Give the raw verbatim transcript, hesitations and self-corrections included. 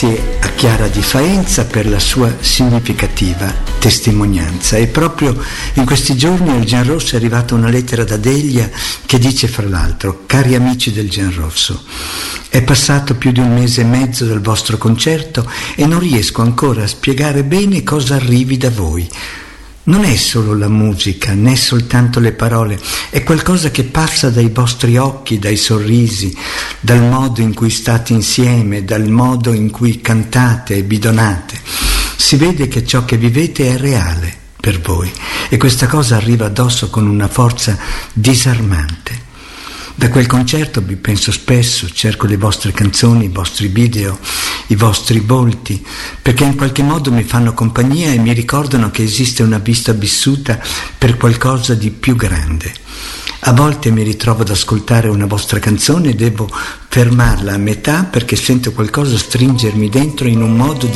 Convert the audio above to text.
Grazie a Chiara Di Faenza per la sua significativa testimonianza. E proprio in questi giorni al Gianrosso è arrivata una lettera da Delia che dice fra l'altro: cari amici del Gianrosso, è passato più di un mese e mezzo dal vostro concerto e non riesco ancora a spiegare bene cosa arrivi da voi. Non è solo la musica, né soltanto le parole, è qualcosa che passa dai vostri occhi, dai sorrisi, dal modo in cui state insieme, dal modo in cui cantate e bidonate. Si vede che ciò che vivete è reale per voi e questa cosa arriva addosso con una forza disarmante. Da quel concerto vi penso spesso, cerco le vostre canzoni, i vostri video, i vostri volti, perché in qualche modo mi fanno compagnia e mi ricordano che esiste una vita vissuta per qualcosa di più grande. A volte mi ritrovo ad ascoltare una vostra canzone e devo fermarla a metà perché sento qualcosa stringermi dentro in un modo